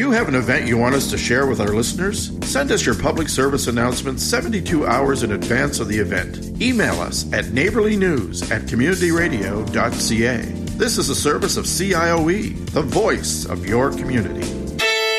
you have an event you want us to share with our listeners? Send us your public service announcement 72 hours in advance of the event. Email us at neighborlynews@communityradio.ca. This is a service of CIOE, the voice of your community.